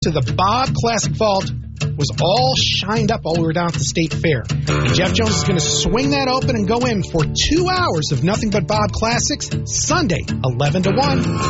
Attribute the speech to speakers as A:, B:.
A: to the Bob Classic Vault was all shined up while we were down at the State Fair. And Jeff Jones is going to swing that open and go in for 2 hours of nothing but Bob Classics, Sunday, 11 to 1.